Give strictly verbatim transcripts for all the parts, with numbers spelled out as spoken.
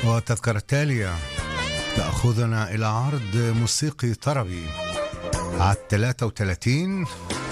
وتذكرة التالية تأخذنا إلى عرض موسيقي طربي على ثلاثة وثلاثين.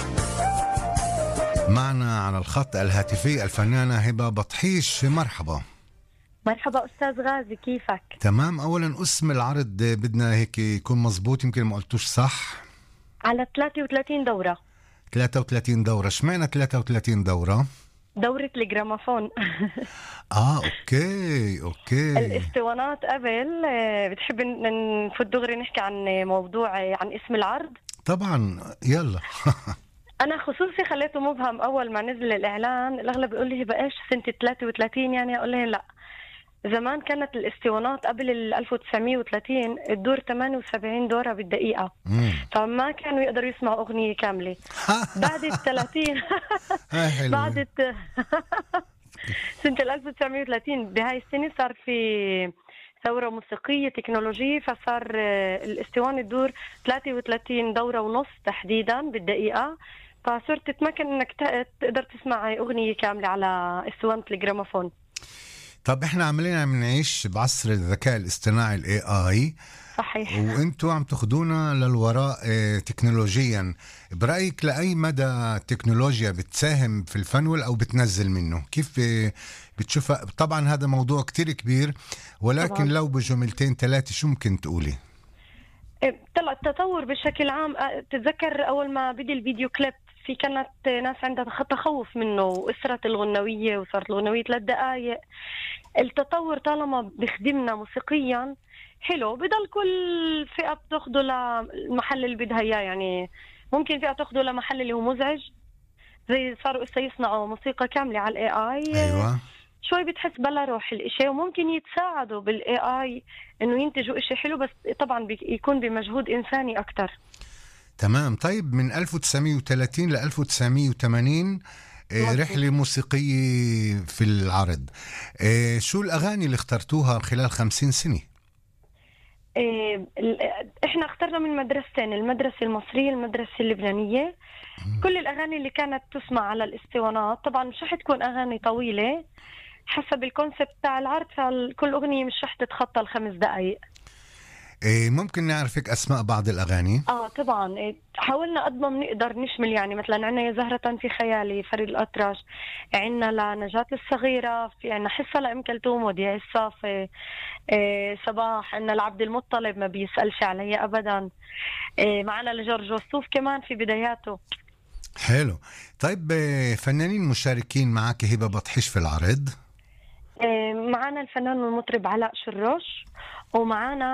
معنا على الخط الهاتفي الفنانة هبة بطحيش. مرحبا. مرحبا أستاذ غازي، كيفك؟ تمام. أولا اسم العرض بدنا هيك يكون مزبوط، يمكن ما قلتوش صح. على ثلاثة وثلاثين دورة. ثلاثة وثلاثين دورة. شمعنا ثلاثة وثلاثين دورة؟ دورة الجراموفون. اه اوكي اوكي. الاسطوانات قبل. بتحب نفوت دغري نحكي عن موضوع عن اسم العرض؟ طبعا يلا. انا خصوصي خليته مبهم. اول ما نزل الاعلان الاغلب يقول لي بقى ايش سنة ثلاثة وثلاثين يعني؟ اقول لهم لا، زمان كانت الاسطوانات قبل ال ألف وتسعمية وثلاثين الدور ثمانية وسبعين دورة بالدقيقة، فما كانوا يقدروا يسمعوا أغنية كاملة. بعد الثلاثين بعد الت... سنة ال ألف وتسعمية وثلاثين بهاي السنة صار في ثورة موسيقية تكنولوجية، فصار الاسطوانة تدور ثلاثة وثلاثين دورة ونص تحديدا بالدقيقة، فصرت تتمكن انك تقدر تسمع أغنية كاملة على اسطوانة الجراموفون. طب احنا عملين عم نعيش بعصر الذكاء الاصطناعي الاي اي. صحيح. وانتوا عم تاخدونا للوراء اه تكنولوجيا. برأيك لأي مدى التكنولوجيا بتساهم في الفن او بتنزل منه؟ كيف بتشوفها؟ طبعا هذا موضوع كتير كبير، ولكن طبعا. لو بجملتين ثلاثة شو ممكن تقولي؟ طلع التطور بشكل عام. تتذكر اول ما بدي الفيديو كليب في كانت ناس عندها تخوف منه، وأسرت الغنوية وصارت الغنوية ثلاث دقائق. التطور طالما بيخدمنا موسيقيا حلو، بضل كل فئة بتاخده للمحل اللي بدها اياه. يعني ممكن فئة تاخده لمحل اللي هو مزعج، زي صاروا اسا يصنعوا موسيقى كاملة على الاي اي. أيوة. شوي بتحس بلا روح الاشي، وممكن يتساعدوا بالاي اي انه ينتجوا اشي حلو، بس طبعا يكون بمجهود انساني اكتر. تمام. طيب من ألف وتسعمية وثلاثين ل ألف وتسعمية وثمانين رحلة موسيقية في العرض. شو الأغاني اللي اخترتوها خلال خمسين سنة؟ احنا اخترنا من مدرستين، المدرسة المصرية المدرسة اللبنانية. م. كل الأغاني اللي كانت تسمع على الاسطوانات طبعا مش رح تكون أغاني طويلة حسب الكونسبت تاع العرض، فكل أغنية مش رح تتخطى الخمس دقايق. إيه ممكن نعرفك أسماء بعض الأغاني؟ آه طبعا. إيه حاولنا قد ما بنقدر نشمل، يعني مثلا عنا يا زهرة في خيالي فريد الأطرش، عنا لنجاة الصغيرة، في عنا حصة لأم كلثوم وديع الصافي، إيه صباح، عنا لعبد المطلب ما بيسألش علي أبدا، إيه معنا لجورج وسوف كمان في بداياته. حلو. طيب فنانين مشاركين معك هبة بطحيش في العرض؟ إيه معنا الفنان والمطرب علاء شروش، ومعنا